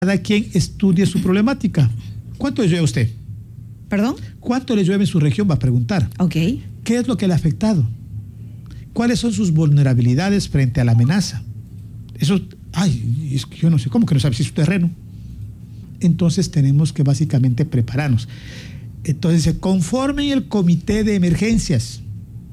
cada quien estudie su problemática. ¿Cuánto le llueve a usted? ¿Perdón? ¿Cuánto le llueve en su región? Va a preguntar. Ok. ¿Qué es lo que le ha afectado? ¿Cuáles son sus vulnerabilidades frente a la amenaza? Eso, es que yo no sé, ¿cómo que no sabe si es su terreno? Entonces tenemos que básicamente prepararnos. Entonces se conformen el comité de emergencias.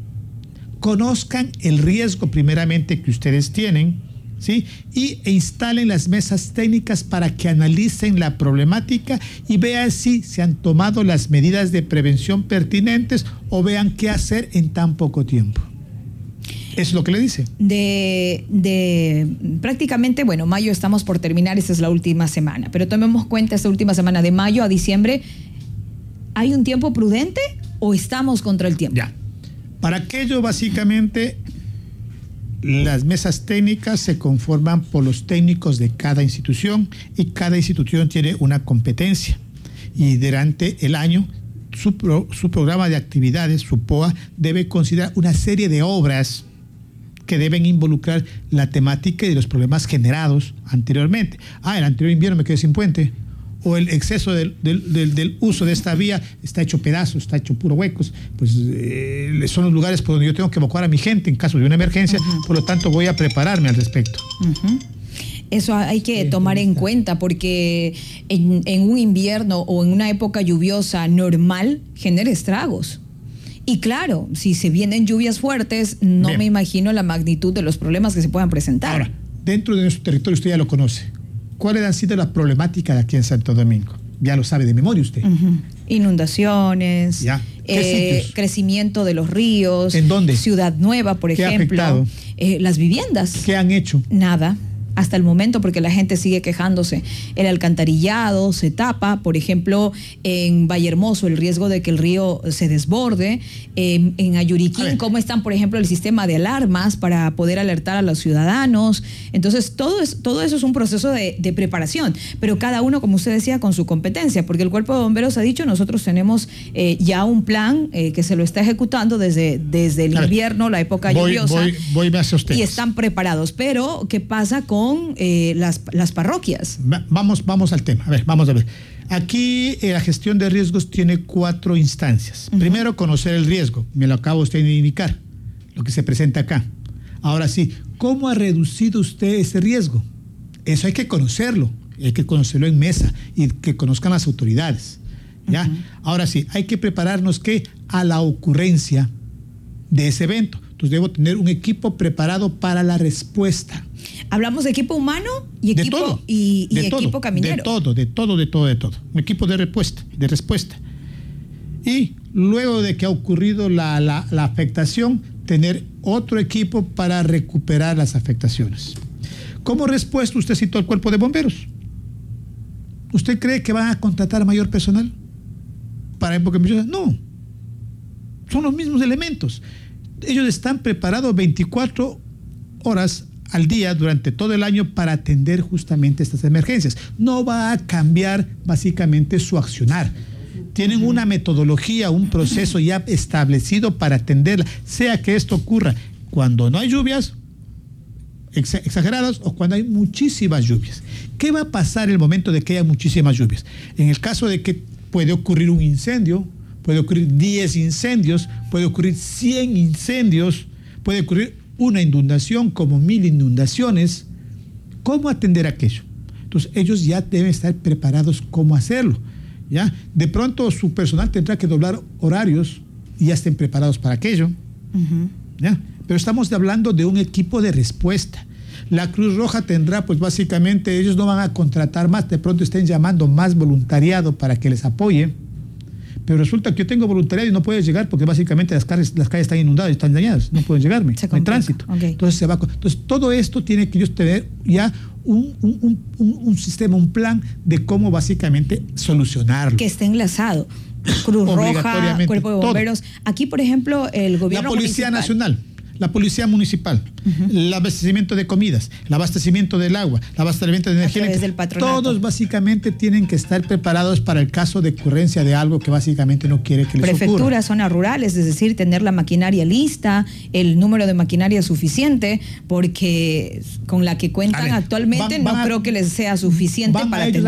Conozcan el riesgo primeramente que ustedes tienen, ¿sí? E instalen las mesas técnicas para que analicen la problemática y vean si se han tomado las medidas de prevención pertinentes o vean qué hacer en tan poco tiempo. Eso es lo que le dice. Prácticamente, bueno, mayo estamos por terminar, esta es la última semana, pero tomemos cuenta, esta última semana de mayo a diciembre, ¿hay un tiempo prudente o estamos contra el tiempo? Ya. Para aquello, básicamente, las mesas técnicas se conforman por los técnicos de cada institución y cada institución tiene una competencia. Y durante el año, su programa de actividades, su POA, debe considerar una serie de obras que deben involucrar la temática y los problemas generados anteriormente. El anterior invierno me quedé sin puente. O el exceso del uso de esta vía está hecho pedazos, está hecho puro huecos, pues son los lugares por donde yo tengo que evacuar a mi gente en caso de una emergencia, por lo tanto voy a prepararme al respecto. Eso hay que tomar en cuenta porque en un invierno o en una época lluviosa normal genera estragos. Y claro, si se vienen lluvias fuertes, no me imagino la magnitud de los problemas que se puedan presentar. Ahora, dentro de nuestro territorio usted ya lo conoce. ¿Cuáles han sido las problemáticas de aquí en Santo Domingo? Ya lo sabe de memoria usted. Inundaciones, crecimiento de los ríos. ¿En dónde? Ciudad Nueva, por ejemplo. ¿Qué ha afectado? Las viviendas. ¿Qué han hecho? Nada. Hasta el momento, porque la gente sigue quejándose. El alcantarillado se tapa, por ejemplo, en Vallehermoso, el riesgo de que el río se desborde. En Ayuriquín, cómo están, por ejemplo, el sistema de alarmas para poder alertar a los ciudadanos. Entonces, todo eso es un proceso de preparación, pero cada uno, como usted decía, con su competencia, porque el Cuerpo de Bomberos ha dicho, nosotros tenemos ya un plan que se lo está ejecutando desde el invierno, la época lluviosa, voy más a usted. Y están preparados. Pero, ¿qué pasa con las parroquias? Vamos al tema. Vamos a ver. Aquí la gestión de riesgos tiene 4 instancias. Primero, conocer el riesgo. Me lo acaba usted de indicar, lo que se presenta acá. Ahora sí, ¿cómo ha reducido usted ese riesgo? Eso hay que conocerlo. Hay que conocerlo en mesa y que conozcan las autoridades. ¿Ya? Ahora sí, hay que prepararnos a la ocurrencia de ese evento. Entonces debo tener un equipo preparado para la respuesta. Hablamos de equipo humano y equipo equipo caminero. De todo. Un equipo de respuesta. Y luego de que ha ocurrido la afectación, tener otro equipo para recuperar las afectaciones. Como respuesta, usted citó al Cuerpo de Bomberos. ¿Usted cree que van a contratar mayor personal para época lluviosa? No. Son los mismos elementos. Ellos están preparados 24 horas al día durante todo el año para atender justamente estas emergencias. No va a cambiar básicamente su accionar. Tienen una metodología, un proceso ya establecido para atenderla, sea que esto ocurra cuando no hay lluvias exageradas o cuando hay muchísimas lluvias. ¿Qué va a pasar en el momento de que haya muchísimas lluvias? En el caso de que puede ocurrir un incendio, puede ocurrir 10 incendios, puede ocurrir 100 incendios, puede ocurrir una inundación como 1000 inundaciones. ¿Cómo atender aquello? Entonces ellos ya deben estar preparados cómo hacerlo. ¿Ya? De pronto su personal tendrá que doblar horarios y ya estén preparados para aquello. ¿Ya? Pero estamos hablando de un equipo de respuesta. La Cruz Roja tendrá, pues básicamente, ellos no van a contratar más, de pronto estén llamando más voluntariado para que les apoye. Pero resulta que yo tengo voluntariado y no puedo llegar porque básicamente las calles están inundadas y están dañadas, no pueden llegarme, no hay tránsito. Entonces todo esto tiene que ellos tener ya un sistema, un plan de cómo básicamente solucionarlo. Que esté enlazado. Cruz Roja, Cuerpo de Bomberos. Todo. Aquí, por ejemplo, el gobierno La Policía Nacional. la policía municipal, el abastecimiento de comidas, el abastecimiento del agua, el abastecimiento de energía eléctrica, todos básicamente tienen que estar preparados para el caso de ocurrencia de algo que básicamente no quiere que les ocurra. Prefecturas, zonas rurales, es decir, tener la maquinaria lista, el número de maquinaria suficiente, porque con la que cuentan actualmente no creo que les sea suficiente para atender